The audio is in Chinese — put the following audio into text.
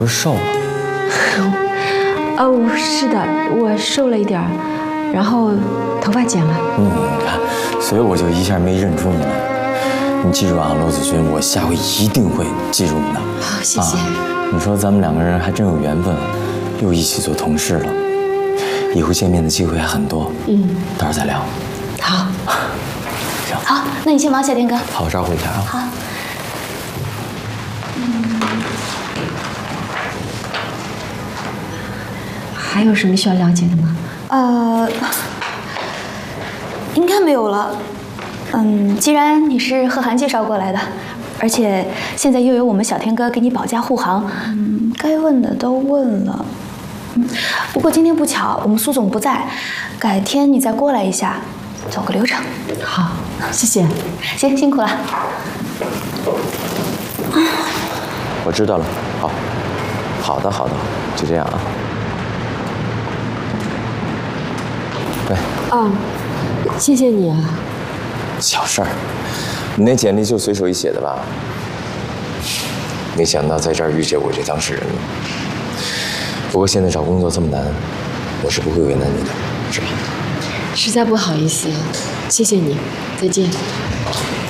不是瘦了？ 哦，是的，我瘦了一点儿，然后头发剪了。 所以我就一下没认出你来。你记住啊，罗子君，我下回一定会记住你的。 好，谢谢。 你说咱们2个人还真有缘分，又一起做同事了，以后见面的机会还很多。到时候再聊。 好。 行。 好，那你先忙，小天哥。 好好照顾一下啊。 好。 还有什么需要了解的吗？ 应该没有了。既然你是贺涵介绍过来的，而且现在又有我们小天哥给你保驾护航，该问的都问了。不过今天不巧，我们苏总不在，改天你再过来一下，走个流程。 好，谢谢。 行，辛苦了。 我知道了。好的，就这样啊。对。 谢谢你啊。 小事儿，你那简历就随手一写的吧？没想到在这儿遇见我这当事人了。不过现在找工作这么难，我是不会为难你的，是吧？ 实在不好意思，谢谢你，再见。